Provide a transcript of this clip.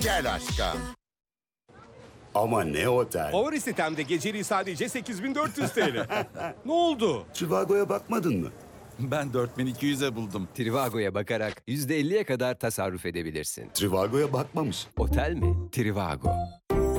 Gel aşkım. Ama ne otel? Favori sitemde geceliği sadece 8.400 TL. Ne oldu? Trivago'ya bakmadın mı? Ben 4200'e buldum. Trivago'ya bakarak %50'ye kadar tasarruf edebilirsin. Trivago'ya bakmamış. Otel mi? Trivago.